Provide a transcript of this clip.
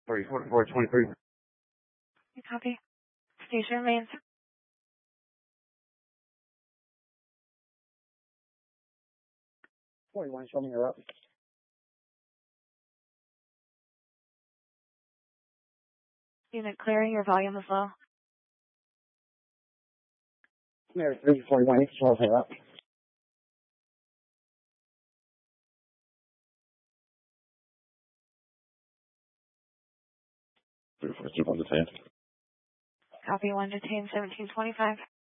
34423. You copy. Station remains. 41, show me you're up. Unit clearing, your volume is low. Mary 341, show her up. 342 on the 10. Copy, 1 detain 1725.